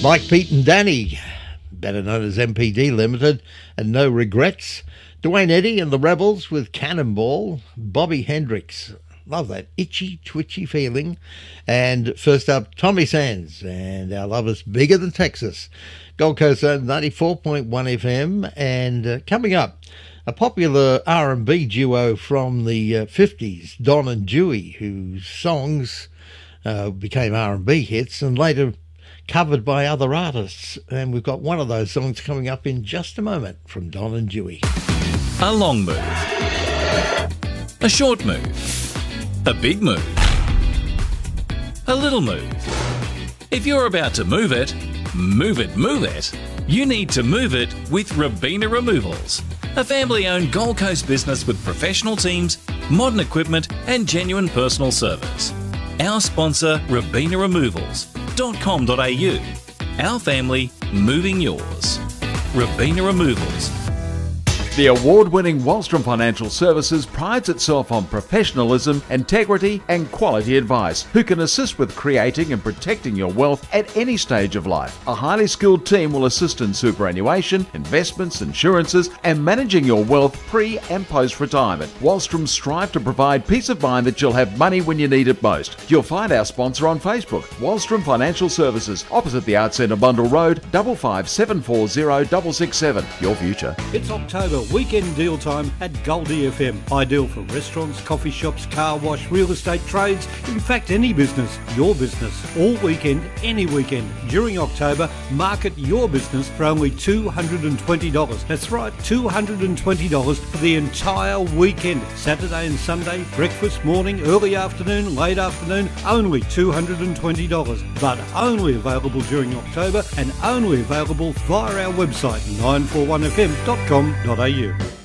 Mike, Pete and Danny, better known as MPD Limited, and No Regrets. Dwayne Eddy and the Rebels with Cannonball. Bobby Hendricks, love that itchy, twitchy feeling. And first up, Tommy Sands and Our Love Is Bigger Than Texas. Gold Coast 94.1 FM. And coming up, a popular R&B duo from the 50s, Don and Dewey, whose songs became R&B hits and later covered by other artists. And we've got one of those songs coming up in just a moment from Don and Dewey. A long move, a short move, a big move, a little move. If you're about to move it, move it, move it. You need to move it with Robina Removals, a family-owned Gold Coast business with professional teams, modern equipment and genuine personal service. Our sponsor, robinaremovals.com.au. Our family, moving yours. Robina Removals. The award-winning Wallstrom Financial Services prides itself on professionalism, integrity and quality advice, who can assist with creating and protecting your wealth at any stage of life. A highly skilled team will assist in superannuation, investments, insurances and managing your wealth pre and post-retirement. Wallstrom strive to provide peace of mind that you'll have money when you need it most. You'll find our sponsor on Facebook, Wallstrom Financial Services, opposite the Arts Centre, Bundle Road, 55740667. Your future. It's October. Weekend deal time at Goldie FM. Ideal for restaurants, coffee shops, car wash, real estate trades, in fact any business, your business. All weekend, any weekend. During October, market your business for only $220. That's right, $220 for the entire weekend. Saturday and Sunday, breakfast, morning, early afternoon, late afternoon, only $220. But only available during October and only available via our website 941fm.com.au.